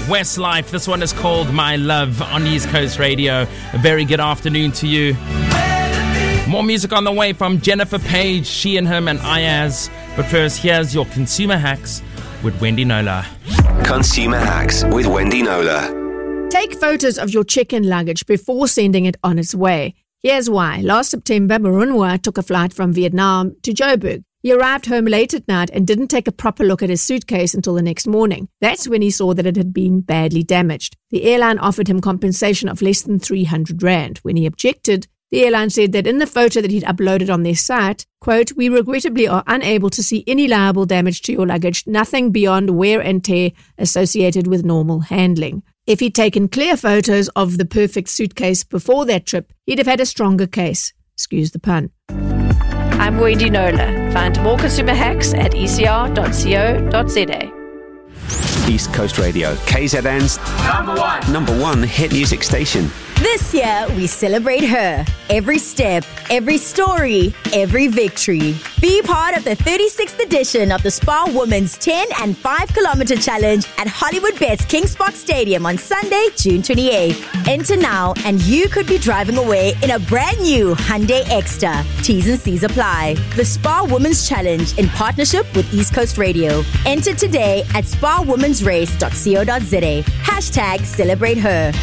Westlife. This one is called My Love on East Coast Radio. A very good afternoon to you. More music on the way from Jennifer Page, She and Him, and Ayaz. But first, here's your Consumer Hacks with Wendy Nola. Consumer Hacks with Wendy Nola. Take photos of your check-in luggage before sending it on its way. Here's why. Last September, Marunwa took a flight from Vietnam to Joburg. He arrived home late at night and didn't take a proper look at his suitcase until the next morning. That's when he saw that it had been badly damaged. The airline offered him compensation of less than 300 Rand. When he objected, the airline said that in the photo that he'd uploaded on their site, quote, "We regrettably are unable to see any liable damage to your luggage, nothing beyond wear and tear associated with normal handling." If he'd taken clear photos of the perfect suitcase before that trip, he'd have had a stronger case. Excuse the pun. I'm Wendy Nola. Find more consumer hacks at ecr.co.za. East Coast Radio, KZN's number one hit music station. This year, we celebrate her. Every step, every story, every victory. Be part of the 36th edition of the Spa Women's 10 and 5 kilometer challenge at Hollywood Bet's Kings Park Stadium on Sunday, June 28th. Enter now and you could be driving away in a brand new Hyundai Extra. T's and C's apply. The Spa Women's Challenge in partnership with East Coast Radio. Enter today at spawomensrace.co.za. Hashtag celebrate her.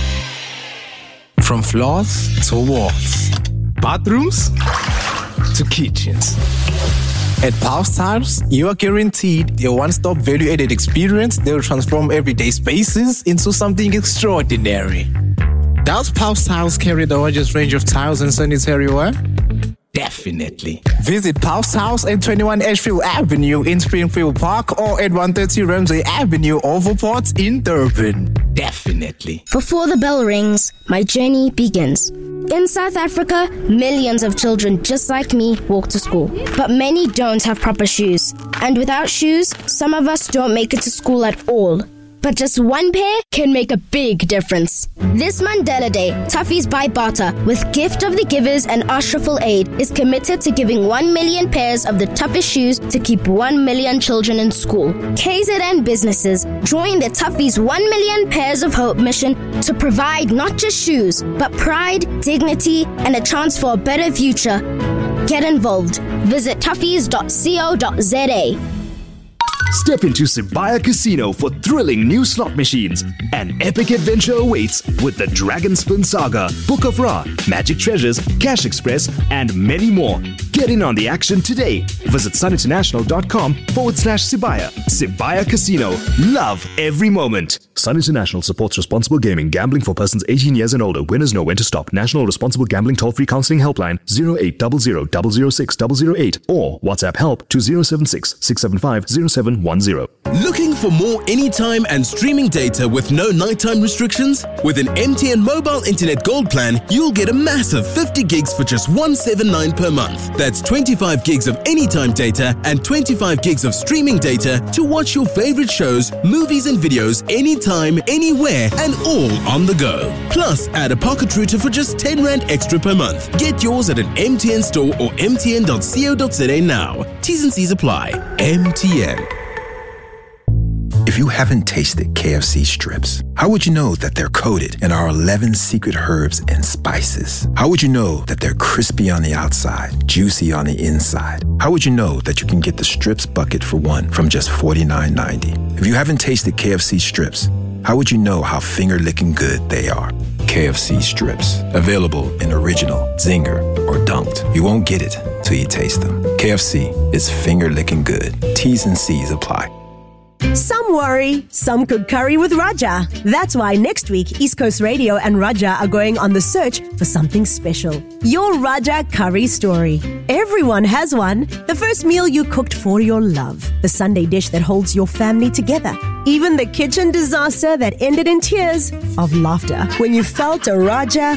From floors to walls, bathrooms to kitchens. At Pulse Tiles, you are guaranteed a one-stop value-added experience that will transform everyday spaces into something extraordinary. Does Pulse Tiles carry the largest range of tiles and sanitary ware? Definitely. Visit Pulse Tiles at 21 Ashfield Avenue in Springfield Park or at 130 Ramsey Avenue, Overport in Durban. Definitely. Before the bell rings, my journey begins. In South Africa, millions of children just like me walk to school, but many don't have proper shoes. And without shoes, some of us don't make it to school at all. But just one pair can make a big difference. This Mandela Day, Toughies by Barter, with Gift of the Givers and Ashraful Aid, is committed to giving 1 million pairs of the toughest shoes to keep 1 million children in school. KZN businesses join the Toughies 1 million pairs of hope mission to provide not just shoes, but pride, dignity, and a chance for a better future. Get involved. Visit toughies.co.za. Step into Sibaya Casino for thrilling new slot machines. An epic adventure awaits with the Dragon Spin Saga, Book of Ra, Magic Treasures, Cash Express, and many more. Get in on the action today. Visit suninternational.com/Sibaya. Sibaya Casino. Love every moment. Sun International supports responsible gaming. Gambling for persons 18 years and older. Winners know when to stop. National Responsible Gambling Toll-Free Counseling Helpline 0800 006 008 or WhatsApp help to 076 675 0710. Looking for more anytime and streaming data with no nighttime restrictions? With an MTN mobile internet gold plan, you'll get a massive 50 gigs for just $179 per month. That's 25 gigs of anytime data and 25 gigs of streaming data to watch your favorite shows, movies and videos anytime, anywhere and all on the go. Plus, add a pocket router for just 10 Rand extra per month. Get yours at an MTN store or mtn.co.za now. T's and C's apply. MTN. If you haven't tasted KFC strips, how would you know that they're coated in our 11 secret herbs and spices? How would you know that they're crispy on the outside, juicy on the inside? How would you know that you can get the strips bucket for one from just $49.90? If you haven't tasted KFC strips, how would you know how finger-licking good they are? KFC strips, available in original, zinger, or dunked. You won't get it till you taste them. KFC is finger-licking good. T's and C's apply. Some worry, some cook curry with Raja. That's why next week, East Coast Radio and Raja are going on the search for something special. Your Raja curry story. Everyone has one. The first meal you cooked for your love. The Sunday dish that holds your family together. Even the kitchen disaster that ended in tears of laughter when you felt a Raja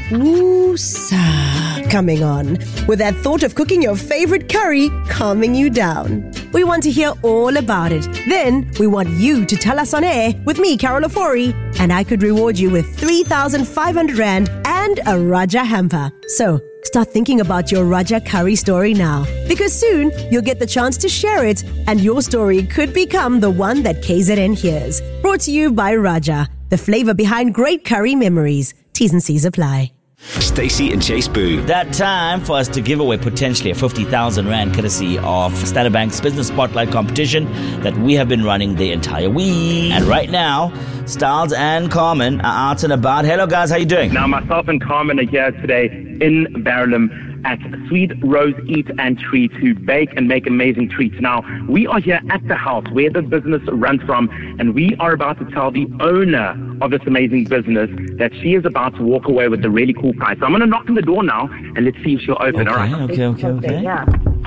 woo-sa coming on, with that thought of cooking your favorite curry calming you down. We want to hear all about it. Then we want you to tell us on air with me, Carol Ofori, and I could reward you with 3,500 Rand and a Raja hamper. So start thinking about your Raja curry story now, because soon you'll get the chance to share it and your story could become the one that KZN hears. Brought to you by Raja, The flavor behind great curry memories. T's and C's apply. Stacey and Chase Boo. That time for us to give away potentially a 50,000 Rand courtesy of Standard Bank's Business Spotlight competition that we have been running the entire week. And right now, Styles and Carmen are out and about. Hello guys, how you doing? Now myself and Carmen are here today in Verulam at Sweet Rose Eat and Treat to bake and make amazing treats. Now, we are here at the house where the business runs from, and we are about to tell the owner of this amazing business that she is about to walk away with a really cool prize. So I'm going to knock on the door now, and let's see if she'll open. All right. Okay. Yeah.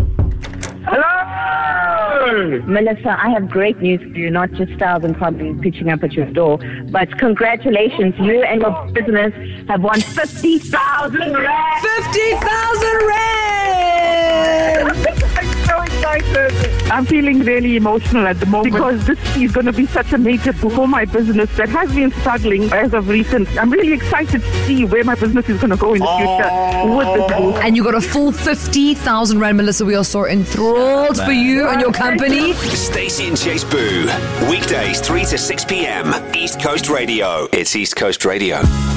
Hello! Melissa, I have great news for you, not just Styles and Carmen pitching up at your door, but congratulations, you and your business have won 50,000 Rand! 50,000 Rand! I'm so excited. I'm feeling really emotional at the moment because this is going to be such a major boost for my business that has been struggling as of recent. I'm really excited to see where my business is going to go in the future with this boost. And you got a full 50,000 Rand, Melissa. We are so enthralled for you and your company. Stacey and Chase Boo. Weekdays 3 to 6 p.m. East Coast Radio. It's East Coast Radio.